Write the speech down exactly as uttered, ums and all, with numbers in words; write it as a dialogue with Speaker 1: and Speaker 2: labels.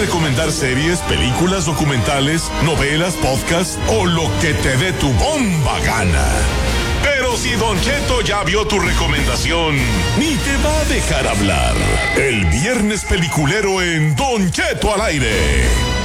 Speaker 1: recomendar series, películas, documentales, novelas, podcasts o lo que te dé tu bomba gana. Pero si Don Cheto ya vio tu recomendación, ni te va a dejar hablar. El viernes peliculero en Don Cheto al aire.